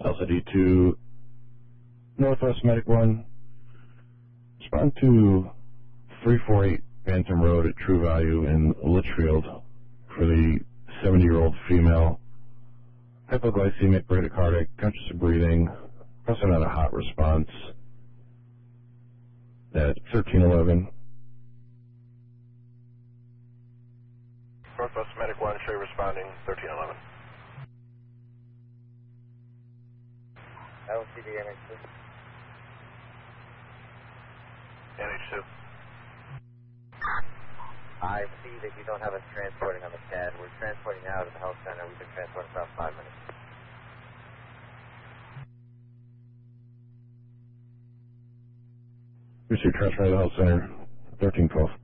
LCD2, Northwest Medic 1. Respond to 348 Bantam Road at True Value in Litchfield for the 70-year-old female. Hypoglycemic, bradycardic, conscious of breathing. Also not a hot response at 1311. Northwest Medic 1, show you responding, 1311. LCD NH2. NH2. I see that you don't have us transporting on the CAD. We're transporting now to the health center. We've been transporting for about 5 minutes. Here's your transfer to the health center, 1312.